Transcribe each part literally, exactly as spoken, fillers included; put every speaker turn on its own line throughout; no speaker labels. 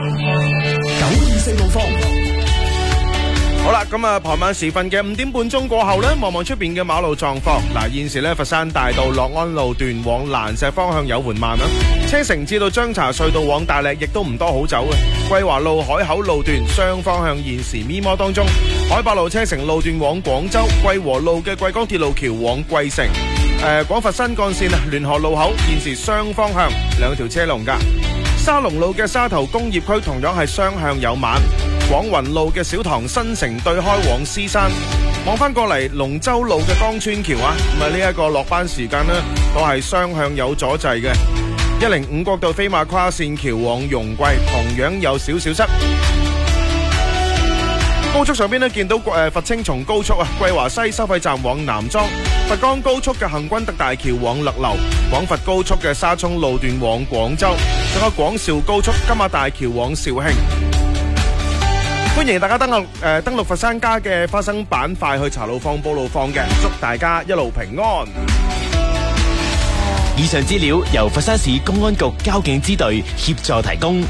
九二四路況。
好啦，咁啊，傍晚時分嘅五點半鐘過後呢，望望出邊嘅馬路狀況。嗱，現時呢，佛山大道樂安路段往蘭石方向有緩慢啦，車城至到張槎隧道往大瀝亦都唔多好走嘅。桂華路海口路段雙方向現時咪摩當中，海八路車城路段往廣州，桂和路嘅桂江鐵路橋往桂城。誒，廣佛新幹線啊，聯河路口現時雙方向兩條車龍噶。沙龍路嘅沙頭工業區同樣係雙向有慢。廣雲路嘅小塘新城對開往獅山，望翻過嚟龍舟路嘅江川橋啊，咁啊呢一個落班時間呢都係雙向有阻滯嘅。一零五國道飛馬跨線橋往容桂同樣有少少塞。高速上邊呢見到誒佛青松高速啊，桂華西收費站往南莊，佛岡高速嘅行軍德大橋往勒流，廣佛高速嘅沙涌路段往廣州，仲有廣肇高速金馬大橋往肇慶。歡迎大家登錄誒、呃、登錄佛山家嘅花生板塊去查路況報路況嘅，祝大家一路平安。
以上資料由佛山市公安局交警支隊協助提供。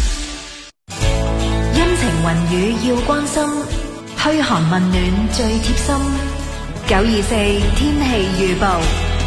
陰晴雲雨要關心，噓寒問暖最貼心。九二四天氣預報。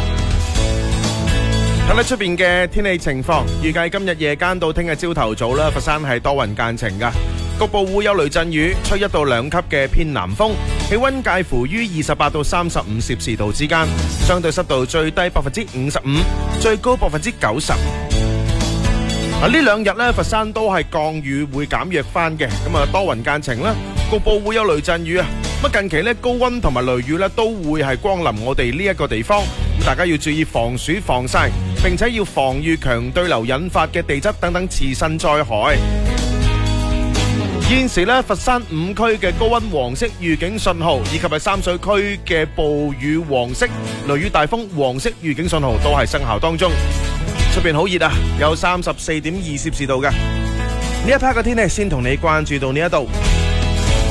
睇睇出邊嘅天氣情況，預計今日夜間到聽日朝頭早啦，佛山係多雲間晴噶。局部會有雷陣雨，吹一到兩級嘅偏南風，氣溫介乎於二十八到三十五攝氏度之間，相對濕度最低百分之五十五，最高百分之九十。啊，呢兩日呢，佛山都係降雨會減弱翻嘅，咁啊多雲間晴啦，局部會有雷陣雨啊。咁近期呢，高溫同埋雷雨呢都會係光臨我哋呢一個地方，咁大家要注意防暑防曬，並且要防禦強對流引發嘅地質等等次生災害。現時咧，佛山五區嘅高溫黃色預警信號，以及係三水區嘅暴雨黃色、雷雨大風黃色預警信號都係生效當中。出邊好熱啊，有三十四點二攝氏度嘅。呢一 part 嘅天氣先同你關注到呢一度。